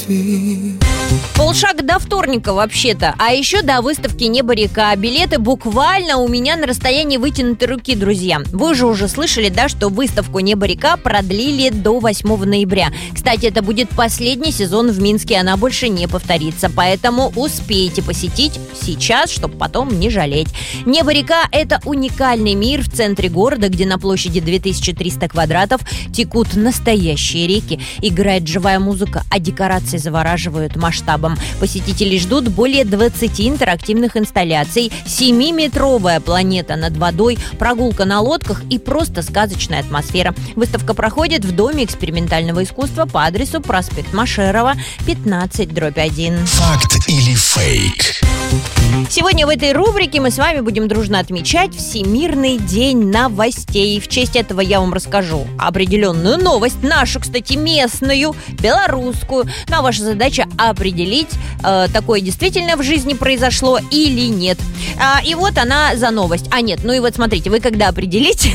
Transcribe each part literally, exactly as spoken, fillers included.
ты. Полшага до вторника вообще-то. А еще до выставки «Небо-река». Билеты буквально у меня на расстоянии вытянутой руки, друзья. Вы же уже слышали, да, что выставку «Небо-река» продлили до восьмого ноября. Кстати, это будет последний сезон в Минске, она больше не повторится. Поэтому успейте посетить сейчас, чтобы потом не жалеть. «Небо-река» — это уникальный мир в центре города, где на площади две тысячи триста квадратов текут настоящие реки, играет живая музыка, а декорации завораживают масштабом. Посетители ждут более двадцати интерактивных инсталляций, семиметровая планета над водой, прогулка на лодках и просто сказочная атмосфера. Выставка проходит в Доме экспериментального искусства по адресу проспект Машерова, пятнадцать дробь один. Факт или фейк? Сегодня в этой рубрике мы с вами будем дружно отмечать Всемирный день новостей. В честь этого я вам расскажу определенную новость, нашу, кстати, местную, белорусскую. Ну а ваша задача определить, э, такое действительно в жизни произошло или нет. А, и вот она за новость. А нет, ну и вот смотрите, вы когда определите,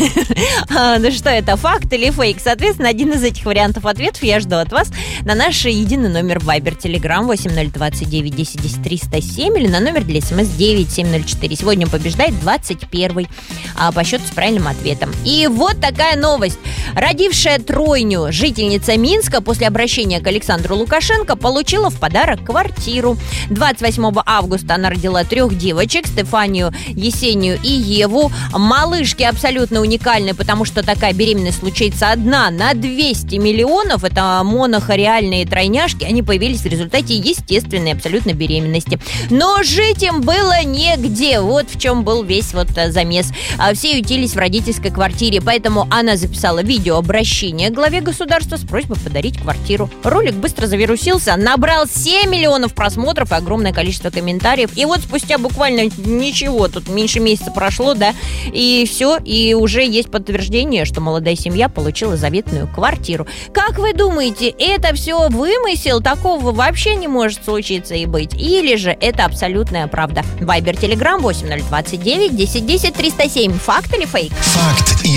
что это, факт или фейк, соответственно, один из этих вариантов ответов я жду от вас на наш единый номер Viber, Telegram восемь ноль двадцать девять десять десять триста семь или на номер для смс девять семь ноль четыре. Сегодня побеждает двадцать первый а, по счету с правильным ответом. И вот такая новость. Родившая тройню жительница Минска после обращения к Александру Лукашенко получила в подарок квартиру. двадцать восьмого августа она родила трех девочек: Стефанию, Есению и Еву. Малышки абсолютно уникальны, потому что такая беременность случается одна на двести миллионов. Это монохориальные тройняшки. Они появились в результате естественной абсолютно беременности. Но жить им было негде. Вот в чем был весь вот замес. Все ютились в родительской квартире, поэтому она записала видеообращение к главе государства с просьбой подарить квартиру. Ролик быстро завирусился, набрал семь миллионов просмотров и огромное количество комментариев. И вот спустя буквально ничего, тут меньше месяца прошло, да, и все, и уже есть подтверждение, что молодая семья получила заветную квартиру. Как вы думаете, это все вымысел? Такого вообще не может случиться и быть? Или же это абсолютная правда? Вайбер, Телеграм восемь ноль двадцать девять десять десять триста семь. Факт или фейк? Факт или